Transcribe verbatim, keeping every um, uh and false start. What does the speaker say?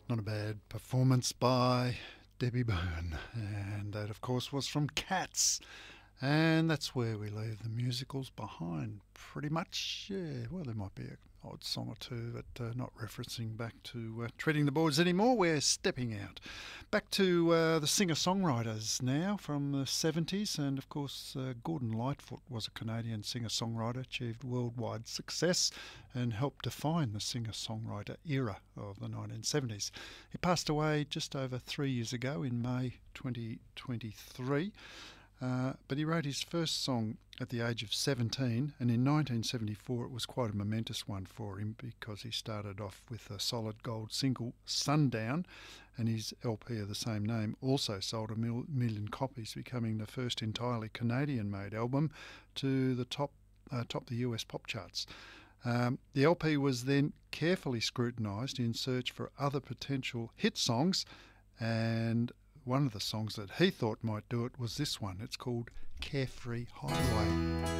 Not a bad performance by Debbie Byrne, and that of course was from Cats. And that's where we leave the musicals behind, pretty much. Yeah, well, there might be an odd song or two, but uh, not referencing back to uh, Treading the Boards anymore. We're stepping out. Back to uh, the singer-songwriters now from the seventies, and of course uh, Gordon Lightfoot was a Canadian singer-songwriter, achieved worldwide success and helped define the singer-songwriter era of the nineteen seventies. He passed away just over three years ago in May twenty twenty-three. Uh, but he wrote his first song at the age of seventeen, and in nineteen seventy-four it was quite a momentous one for him because he started off with a solid gold single, Sundown, and his L P of the same name also sold a mil- million copies, becoming the first entirely Canadian-made album to the top uh, top the U S pop charts. Um, the L P was then carefully scrutinised in search for other potential hit songs, and one of the songs that he thought might do it was this one. It's called Carefree Highway.